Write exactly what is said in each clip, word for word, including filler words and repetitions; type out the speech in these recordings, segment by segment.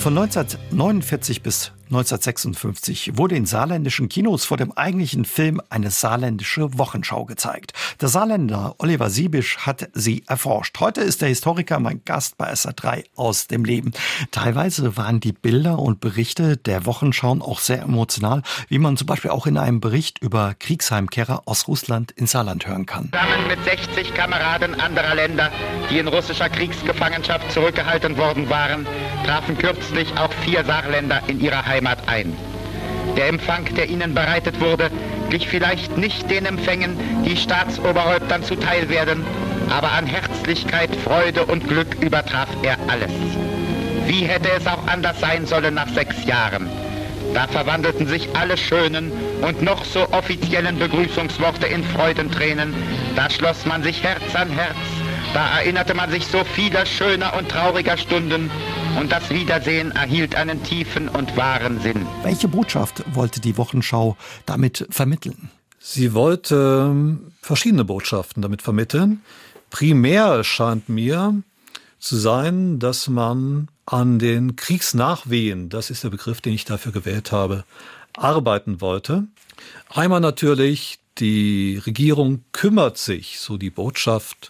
Von neunzehnhundertneunundvierzig bis neunzehnhundertsechsundfünfzig wurde in saarländischen Kinos vor dem eigentlichen Film eine saarländische Wochenschau gezeigt. Der Saarländer Oliver Siebisch hat sie erforscht. Heute ist der Historiker mein Gast bei S R drei aus dem Leben. Teilweise waren die Bilder und Berichte der Wochenschauen auch sehr emotional, wie man zum Beispiel auch in einem Bericht über Kriegsheimkehrer aus Russland ins Saarland hören kann. Zusammen mit sechzig Kameraden anderer Länder, die in russischer Kriegsgefangenschaft zurückgehalten worden waren, trafen kürzlich auch vier Saarländer in ihrer Heimat ein. Der Empfang, der ihnen bereitet wurde, glich vielleicht nicht den Empfängen, die Staatsoberhäuptern zuteil werden, aber an Herzlichkeit, Freude und Glück übertraf er alles. Wie hätte es auch anders sein sollen nach sechs Jahren? Da verwandelten sich alle schönen und noch so offiziellen Begrüßungsworte in Freudentränen, da schloss man sich Herz an Herz, da erinnerte man sich so vieler schöner und trauriger Stunden, und das Wiedersehen erhielt einen tiefen und wahren Sinn. Welche Botschaft wollte die Wochenschau damit vermitteln? Sie wollte verschiedene Botschaften damit vermitteln. Primär scheint mir zu sein, dass man an den Kriegsnachwehen, das ist der Begriff, den ich dafür gewählt habe, arbeiten wollte. Einmal natürlich, die Regierung kümmert sich, so die Botschaft,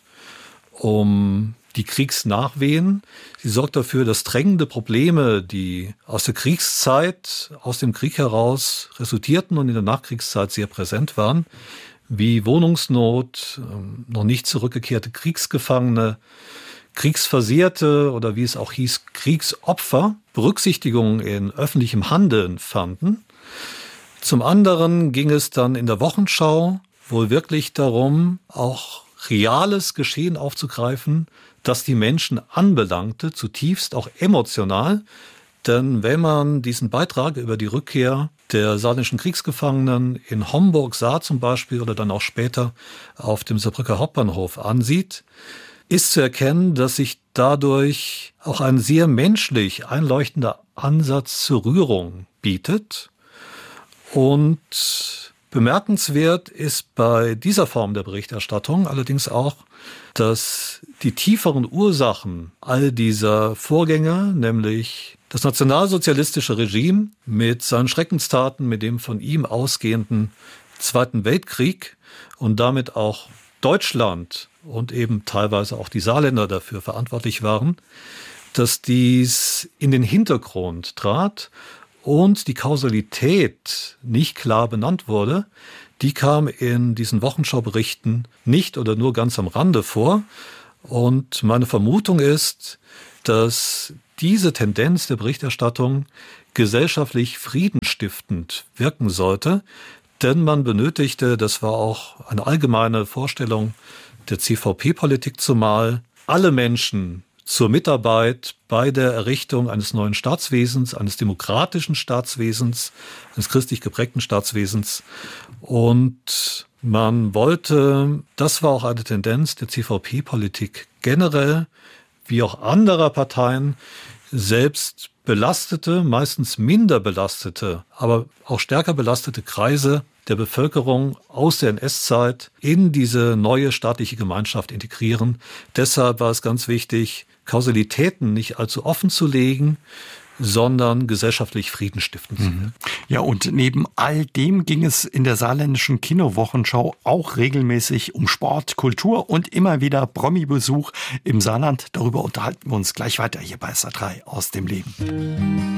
um die Kriegsnachwehen. Sie sorgt dafür, dass drängende Probleme, die aus der Kriegszeit, aus dem Krieg heraus resultierten und in der Nachkriegszeit sehr präsent waren, wie Wohnungsnot, noch nicht zurückgekehrte Kriegsgefangene, Kriegsversehrte oder wie es auch hieß, Kriegsopfer, Berücksichtigung in öffentlichem Handeln fanden. Zum anderen ging es dann in der Wochenschau wohl wirklich darum, auch reales Geschehen aufzugreifen, das die Menschen anbelangte, zutiefst auch emotional. Denn wenn man diesen Beitrag über die Rückkehr der saarländischen Kriegsgefangenen in Homburg sah zum Beispiel oder dann auch später auf dem Saarbrücker Hauptbahnhof ansieht, ist zu erkennen, dass sich dadurch auch ein sehr menschlich einleuchtender Ansatz zur Rührung bietet. Und bemerkenswert ist bei dieser Form der Berichterstattung allerdings auch, dass die tieferen Ursachen all dieser Vorgänge, nämlich das nationalsozialistische Regime mit seinen Schreckenstaten, mit dem von ihm ausgehenden Zweiten Weltkrieg und damit auch Deutschland und eben teilweise auch die Saarländer dafür verantwortlich waren, dass dies in den Hintergrund trat und die Kausalität nicht klar benannt wurde, die kam in diesen Wochenschauberichten nicht oder nur ganz am Rande vor. Und meine Vermutung ist, dass diese Tendenz der Berichterstattung gesellschaftlich friedenstiftend wirken sollte, denn man benötigte, das war auch eine allgemeine Vorstellung der C V P-Politik zumal, alle Menschen zur Mitarbeit bei der Errichtung eines neuen Staatswesens, eines demokratischen Staatswesens, eines christlich geprägten Staatswesens. Und man wollte, das war auch eine Tendenz der C V P-Politik generell, wie auch anderer Parteien, selbst belastete, meistens minder belastete, aber auch stärker belastete Kreise der Bevölkerung aus der N S-Zeit in diese neue staatliche Gemeinschaft integrieren. Deshalb war es ganz wichtig, Kausalitäten nicht allzu offen zu legen, sondern gesellschaftlich friedenstiftend zu werden. Ja, und neben all dem ging es in der saarländischen Kinowochenschau auch regelmäßig um Sport, Kultur und immer wieder Promi-Besuch im Saarland. Darüber unterhalten wir uns gleich weiter hier bei S R drei aus dem Leben.